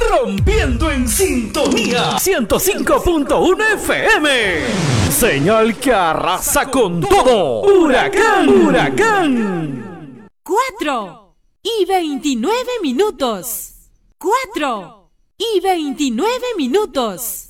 Rompiendo en sintonía 105.1 FM. Señal que arrasa con todo. Huracán, huracán. 4:29. 4:29.